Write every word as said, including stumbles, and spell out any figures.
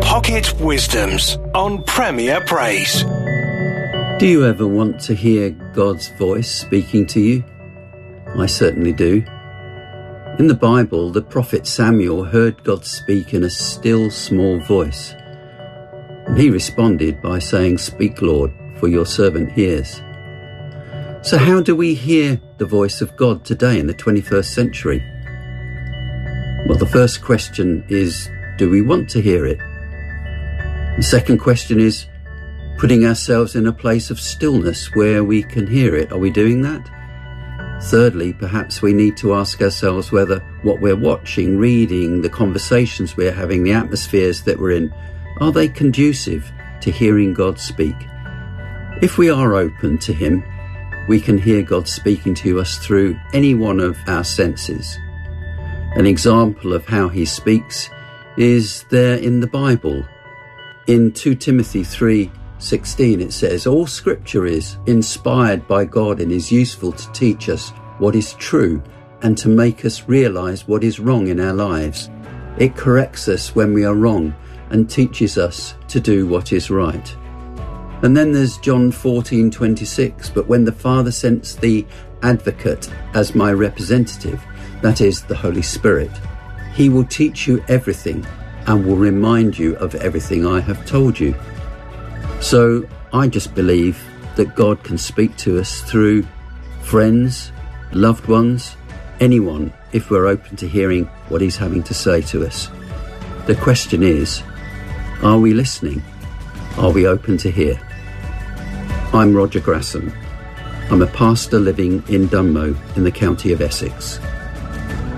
Pocket Wisdoms on Premier Praise. Do you ever want to hear God's voice speaking to you? I certainly do. In the Bible, the prophet Samuel heard God speak in a still small voice. And he responded by saying, "Speak, Lord, for your servant hears." So how do we hear the voice of God today in the twenty-first century? Well, the first question is, do we want to hear it? The second question is, putting ourselves in a place of stillness where we can hear it. Are we doing that? Thirdly, perhaps we need to ask ourselves whether what we're watching, reading, the conversations we're having, the atmospheres that we're in, are they conducive to hearing God speak? If we are open to Him, we can hear God speaking to us through any one of our senses. An example of how He speaks is there in the Bible. In Second Timothy three sixteen it says, "All scripture is inspired by God and is useful to teach us what is true and to make us realize what is wrong in our lives. It corrects us when we are wrong and teaches us to do what is right." And then there's John fourteen twenty-six, "But when the Father sends the advocate as my representative, that is the Holy Spirit, He will teach you everything and will remind you of everything I have told you." So I just believe that God can speak to us through friends, loved ones, anyone, if we're open to hearing what He's having to say to us. The question is, are we listening? Are we open to hear? I'm Roger Grasson. I'm a pastor living in Dunmow in the county of Essex.